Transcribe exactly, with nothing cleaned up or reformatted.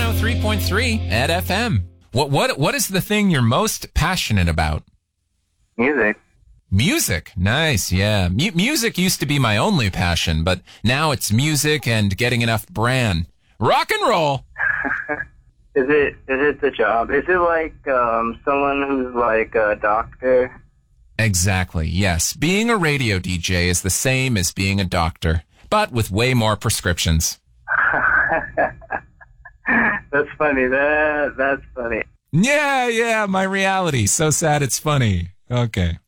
one oh three point three at F M. What what what is the thing you're most passionate about? Music. Music. Nice, yeah. M- music used to be my only passion, but now it's music and getting enough bran. Rock and roll. Is it is it the job? Is it like um, someone who's like a doctor? Exactly, yes. Being a radio D J is the same as being a doctor, but with way more prescriptions. That's funny. That that's funny. Yeah, yeah, my reality. So sad it's funny. Okay.